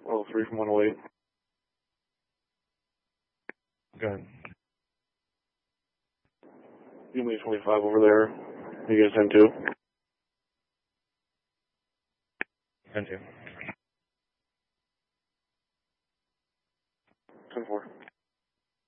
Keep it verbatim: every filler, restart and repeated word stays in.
oh three from one oh eight. Go ahead. Give me twenty-five over there. You guys ten two? ten two. ten four.